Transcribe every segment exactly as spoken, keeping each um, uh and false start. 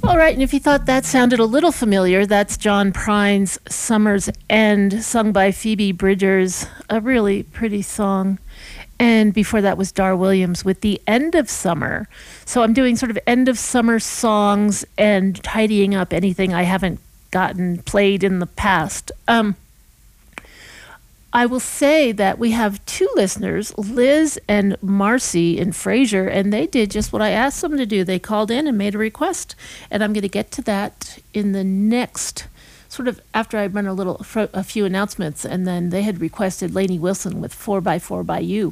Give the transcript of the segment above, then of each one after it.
All right, and if you thought that sounded a little familiar, that's John Prine's Summer's End, sung by Phoebe Bridgers, a really pretty song. And before that was Dar Williams with The End of Summer. So I'm doing sort of end of summer songs and tidying up anything I haven't gotten played in the past. Um, I will say that we have two listeners, Liz and Marcy in Fraser, and they did just what I asked them to do. They called in and made a request, and I'm going to get to that in the next, sort of after I run a little, a few announcements, and then they had requested Lainey Wilson with four by four by You.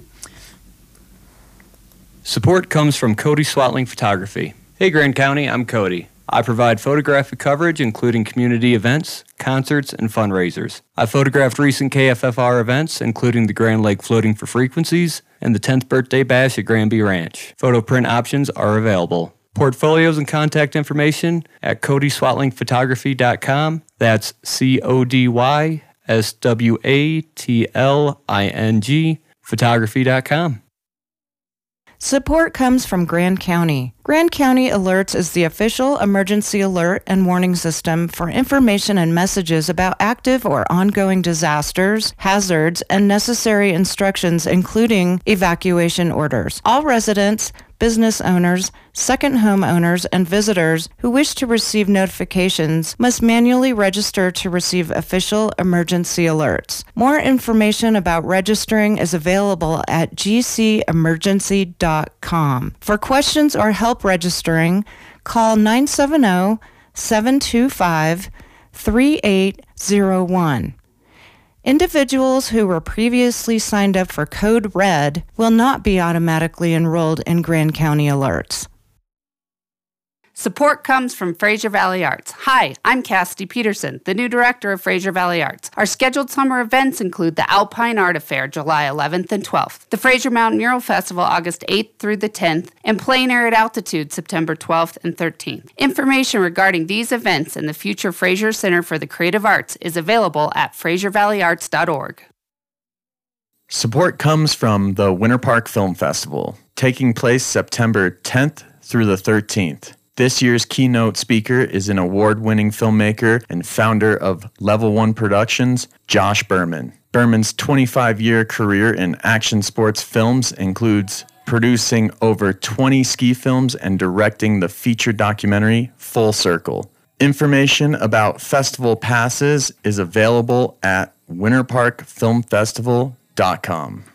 Support comes from Cody Swatling Photography. Hey Grand County, I'm Cody. I provide photographic coverage including community events, concerts, and fundraisers. I photographed recent K F F R events including the Grand Lake Floating for Frequencies and the tenth Birthday Bash at Granby Ranch. Photo print options are available. Portfolios and contact information at cody swatling photography dot com. That's C O D Y S W A T L I N G photography dot com. Support comes from Grand County. Grand County Alerts is the official emergency alert and warning system for information and messages about active or ongoing disasters, hazards, and necessary instructions, including evacuation orders. All residents, business owners, second home owners, and visitors who wish to receive notifications must manually register to receive official emergency alerts. More information about registering is available at g c emergency dot com. For questions or help registering, call nine seven zero, seven two five, three eight zero one. Individuals who were previously signed up for Code RED will not be automatically enrolled in Grand County Alerts. Support comes from Fraser Valley Arts. Hi, I'm Cassidy Peterson, the new director of Fraser Valley Arts. Our scheduled summer events include the Alpine Art Affair, July eleventh and twelfth, the Fraser Mountain Mural Festival, August eighth through the tenth, and Plein Air at Altitude, September twelfth and thirteenth. Information regarding these events and the future Fraser Center for the Creative Arts is available at fraser valley arts dot org. Support comes from the Winter Park Film Festival, taking place September tenth through the thirteenth. This year's keynote speaker is an award-winning filmmaker and founder of Level One Productions, Josh Berman. Berman's twenty-five-year career in action sports films includes producing over twenty ski films and directing the feature documentary Full Circle. Information about festival passes is available at winter park film festival dot com.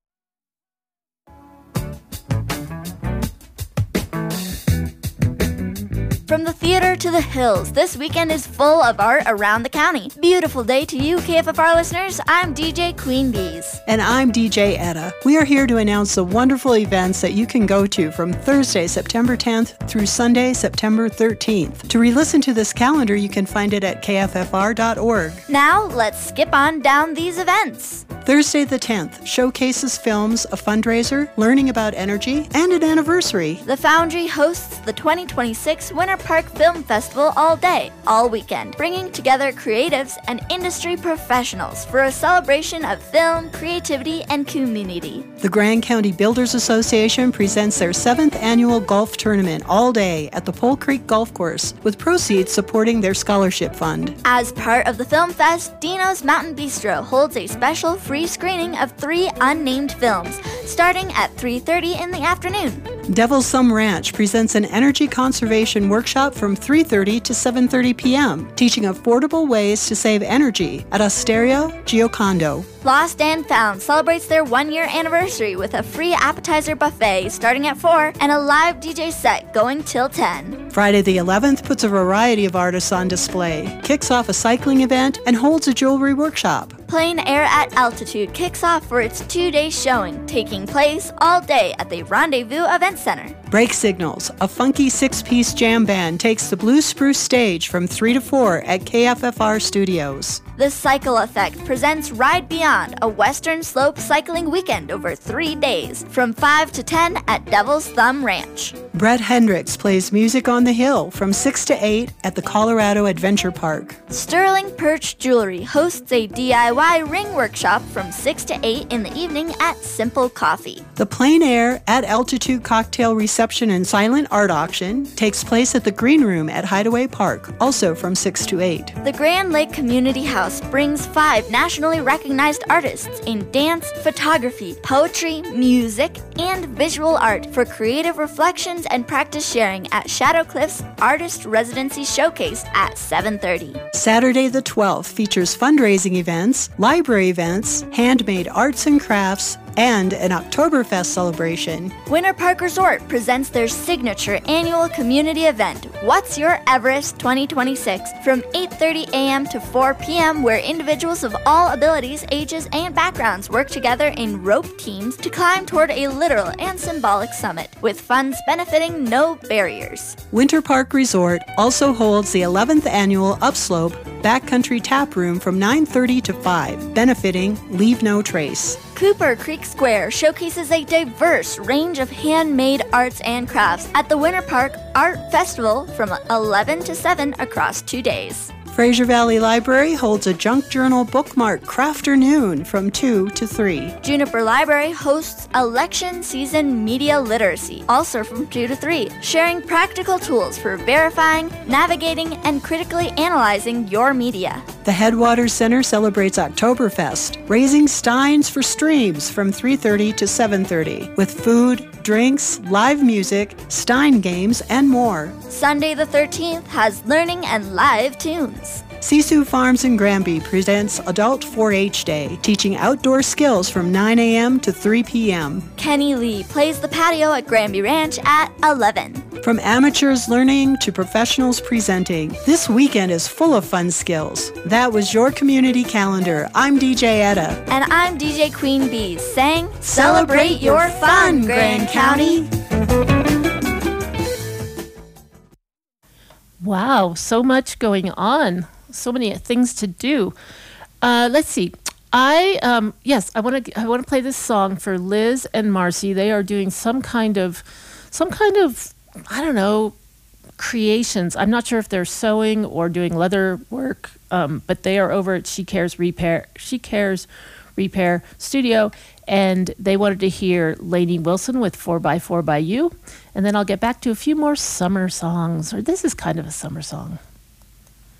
From the theater to the hills, this weekend is full of art around the county. Beautiful day to you, K F F R listeners. I'm D J Queen Bees. And I'm D J Etta. We are here to announce the wonderful events that you can go to from Thursday, September tenth through Sunday, September thirteenth. To re-listen to this calendar, you can find it at k f f r dot org. Now, let's skip on down these events. Thursday the tenth showcases films, a fundraiser, learning about energy, and an anniversary. The Foundry hosts the twenty twenty-six Winter Park Film Festival all day, all weekend, bringing together creatives and industry professionals for a celebration of film, creativity, and community. The Grand County Builders Association presents their seventh annual golf tournament all day at the Pole Creek Golf Course, with proceeds supporting their scholarship fund. As part of the Film Fest, Dino's Mountain Bistro holds a special free screening of three unnamed films, starting at three thirty in the afternoon. Devil's Thumb Ranch presents an energy conservation workshop from three thirty to seven thirty p.m., teaching affordable ways to save energy at Osteria Giocondo. Lost and Found celebrates their one-year anniversary with a free appetizer buffet starting at four and a live D J set going till ten. Friday the eleventh puts a variety of artists on display, kicks off a cycling event, and holds a jewelry workshop. Plein Air at Altitude kicks off for its two-day showing, taking place all day at the Rendezvous Event Center. Break Signals, a funky six-piece jam band, takes the Blue Spruce stage from three to four at K F F R Studios. The Cycle Effect presents Ride Beyond, a Western Slope cycling weekend over three days, from five to ten at Devil's Thumb Ranch. Brett Hendricks plays Music on the Hill from six to eight at the Colorado Adventure Park. Sterling Perch Jewelry hosts a D I Y ring workshop from six to eight in the evening at Simple Coffee. The Plein Air at Altitude Cocktail Reception Perception and Silent Art Auction takes place at the Green Room at Hideaway Park, also from six to eight. The Grand Lake Community House brings five nationally recognized artists in dance, photography, poetry, music, and visual art for creative reflections and practice sharing at Shadow Cliff's Artist Residency Showcase at seven thirty. Saturday the twelfth features fundraising events, library events, handmade arts and crafts, and an Oktoberfest celebration. Winter Park Resort presents their signature annual community event, What's Your Everest twenty twenty-six, from eight thirty a.m. to four p.m., where individuals of all abilities, ages, and backgrounds work together in rope teams to climb toward a literal and symbolic summit, with funds benefiting no barriers. Winter Park Resort also holds the eleventh annual Upslope Backcountry Tap Room from nine thirty to five, benefiting Leave No Trace. Cooper Creek Square showcases a diverse range of handmade arts and crafts at the Winter Park Art Festival from eleven to seven across two days. Fraser Valley Library holds a junk journal bookmark crafternoon from two to three. Juniper Library hosts election season media literacy, also from two to three, sharing practical tools for verifying, navigating, and critically analyzing your media. The Headwaters Center celebrates Oktoberfest, raising steins for streams from three thirty to seven thirty, with food, drinks, live music, stein games, and more. Sunday the thirteenth has learning and live tunes. Sisu Farms in Granby presents Adult four H Day, teaching outdoor skills from nine a.m. to three p.m. Kenny Lee plays the patio at Granby Ranch at eleven. From amateurs learning to professionals presenting, this weekend is full of fun skills. That was your community calendar. I'm D J Etta. And I'm D J Queen Bee, saying, celebrate your fun, Grand County. Wow, so much going on. So many things to do. Uh, let's see. I um, yes, I want to I want to play this song for Liz and Marcy. They are doing some kind of some kind of I don't know creations. I'm not sure if they're sewing or doing leather work, um, but they are over at She Cares Repair. She Cares Repair Studio, and they wanted to hear Lainey Wilson with four by four by You, and then I'll get back to a few more summer songs. Or this is kind of a summer song.